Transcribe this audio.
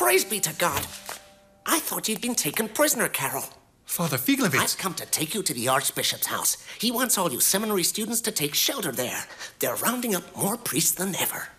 Praise be to God. I thought you'd been taken prisoner, Carol. Father Figlovitz. I've come to take you to the Archbishop's house. He wants all you seminary students to take shelter there. They're rounding up more priests than ever.